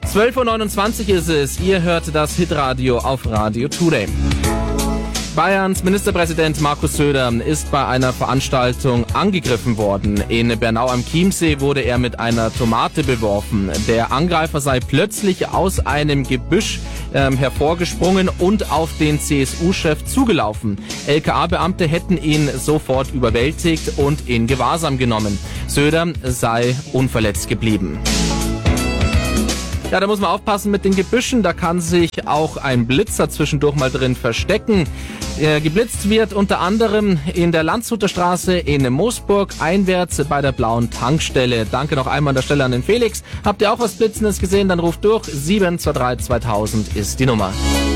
12:29 Uhr ist es. Ihr hört das Hitradio auf Radio Today. Bayerns Ministerpräsident Markus Söder ist bei einer Veranstaltung angegriffen worden. In Bernau am Chiemsee wurde er mit einer Tomate beworfen. Der Angreifer sei plötzlich aus einem Gebüsch hervorgesprungen und auf den CSU-Chef zugelaufen. LKA-Beamte hätten ihn sofort überwältigt und in Gewahrsam genommen. Söder sei unverletzt geblieben. Ja, da muss man aufpassen mit den Gebüschen, da kann sich auch ein Blitzer zwischendurch mal drin verstecken. Geblitzt wird unter anderem in der Landshuter Straße in Moosburg, einwärts bei der blauen Tankstelle. Danke noch einmal an der Stelle an den Felix. Habt ihr auch was Blitzendes gesehen, dann ruft durch. 723 2000 ist die Nummer.